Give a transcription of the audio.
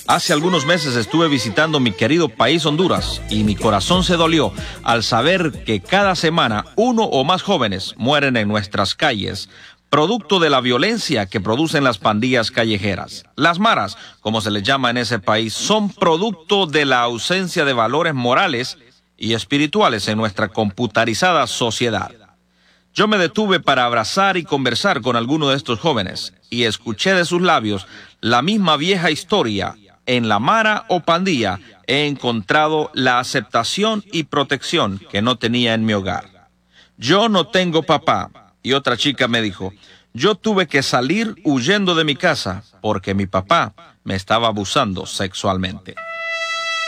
Hace algunos meses estuve visitando mi querido país Honduras y mi corazón se dolió al saber que cada semana uno o más jóvenes mueren en nuestras calles, producto de la violencia que producen las pandillas callejeras. Las maras, como se les llama en ese país, son producto de la ausencia de valores morales y espirituales en nuestra computarizada sociedad. Yo me detuve para abrazar y conversar con alguno de estos jóvenes y escuché de sus labios la misma vieja historia. En la mara o pandilla he encontrado la aceptación y protección que no tenía en mi hogar. Yo no tengo papá. Y otra chica me dijo, yo tuve que salir huyendo de mi casa porque mi papá me estaba abusando sexualmente.